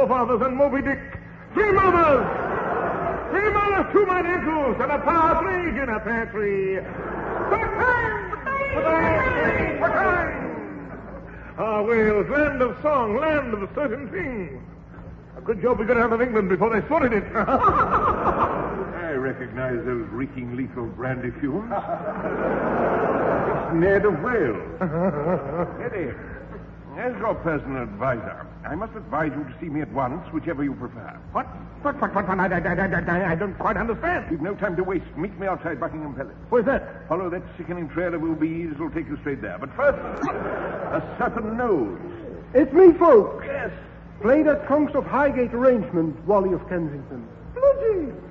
forefathers, and Moby Dick. 3 mothers! 3 mothers, 2 mine ankles, and a partridge in a pear tree. For time! Ah, Wales, land of song, land of certain things. A good job we got out of England before they sorted it. I recognize those reeking lethal brandy fumes. It's Ned of Wales. Eddie, as your personal advisor, I must advise you to see me at once, whichever you prefer. What? I don't quite understand. We've no time to waste. Meet me outside Buckingham Palace. Where's that? Follow that sickening trail of Ubees. It'll take you straight there. But first, a certain nose. It's me, folks. Yes. Play that Conks of Highgate arrangement, Wally of Kensington. Bloody!